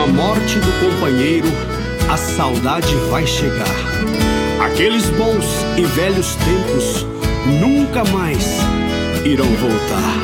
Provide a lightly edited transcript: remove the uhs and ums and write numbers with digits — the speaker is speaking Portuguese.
a morte do companheiro, a saudade vai chegar. Aqueles bons e velhos tempos nunca mais irão voltar.